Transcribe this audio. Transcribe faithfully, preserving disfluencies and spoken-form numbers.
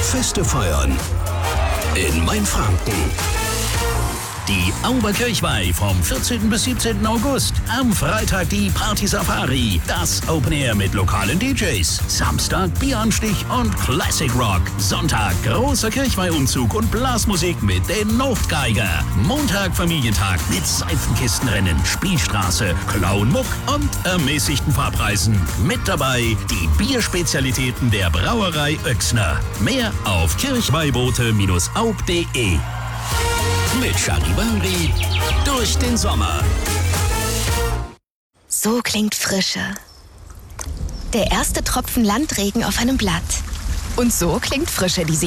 Feste feiern in Mainfranken. Die Auberkirchweih vom vierzehnten bis siebzehnten August. Am Freitag die Party Safari. Das Open Air mit lokalen D Js. Samstag Bieranstich und Classic Rock. Sonntag großer Kirchweihumzug und Blasmusik mit den Nochtgeiger. Montag Familientag mit Seifenkistenrennen, Spielstraße, Clownmuck und ermäßigten Fahrpreisen. Mit dabei die Bierspezialitäten der Brauerei Oechsner. Mehr auf kirchweihboote Bindestrich aub punkt de. Mit Charivari durch den Sommer. So klingt Frische. Der erste Tropfen Landregen auf einem Blatt. Und so klingt Frische, die sich